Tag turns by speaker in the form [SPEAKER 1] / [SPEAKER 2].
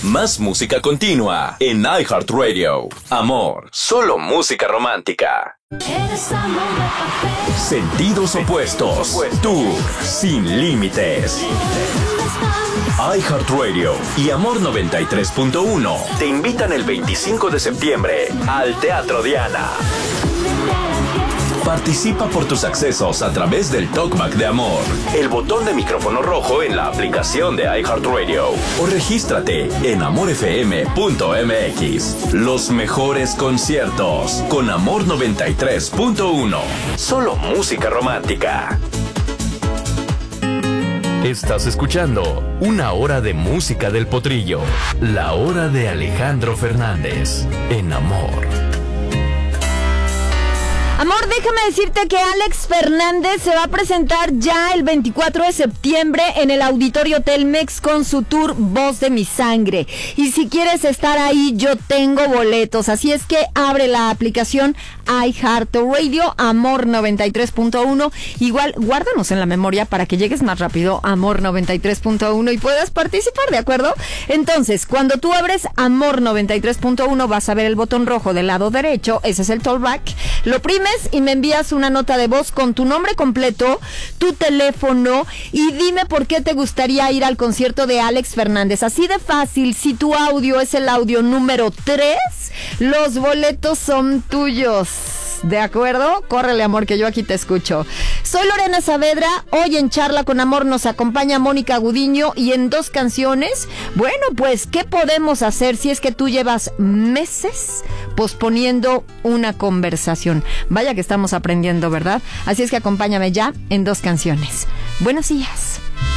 [SPEAKER 1] Más música continua en iHeartRadio. Amor, solo música romántica. Sentidos opuestos. Tú, sin límites. iHeartRadio y Amor 93.1 te invitan el 25 de septiembre al Teatro Diana. Participa por tus accesos a través del Talkback de Amor, el botón de micrófono rojo en la aplicación de iHeartRadio o regístrate en amorfm.mx. Los mejores conciertos con Amor 93.1. Solo música romántica.
[SPEAKER 2] Estás escuchando Una Hora de Música del Potrillo, la hora de Alejandro Fernández, en Amor.
[SPEAKER 3] Amor, déjame decirte que Alex Fernández se va a presentar ya el 24 de septiembre en el Auditorio Telmex con su tour Voz de mi Sangre. Y si quieres estar ahí, yo tengo boletos. Así es que abre la aplicación iHeartRadio, Amor 93.1. Igual, guárdanos en la memoria para que llegues más rápido a Amor 93.1 y puedas participar, ¿de acuerdo? Entonces, cuando tú abres Amor 93.1 vas a ver el botón rojo del lado derecho. Ese es el Talkback. Lo primes y me envías una nota de voz con tu nombre completo, tu teléfono y dime por qué te gustaría ir al concierto de Alex Fernández. Así de fácil. Si tu audio es el audio número 3, los boletos son tuyos. ¿De acuerdo? Córrele, amor, que yo aquí te escucho. Soy Lorena Saavedra. Hoy en Charla con Amor nos acompaña Mónica Gudiño y en 2 canciones. Bueno, pues, ¿qué podemos hacer si es que tú llevas meses posponiendo una conversación? Vaya que estamos aprendiendo, ¿verdad? Así es que acompáñame ya en 2 canciones. Buenos días.